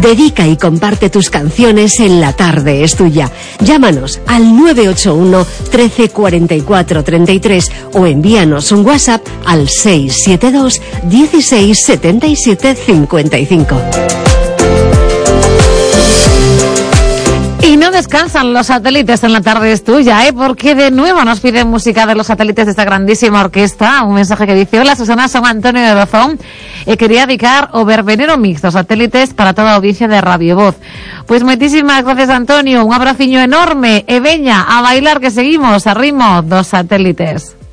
Dedica y comparte tus canciones en La Tarde es Tuya. Llámanos al 981 13 44 33 o envíanos un WhatsApp al 672 16 77 55. Y no descansan los satélites en La Tarde es Tuya, porque de nuevo nos piden música de los satélites de esta grandísima orquesta. Un mensaje que dice: hola Susana, son Antonio de Dozón. Quería dedicar o verbenero mixto satélites para toda audiencia de Radio Voz. Pues muchísimas gracias, Antonio. Un abraciño enorme. Veña, a bailar que seguimos a ritmo dos satélites.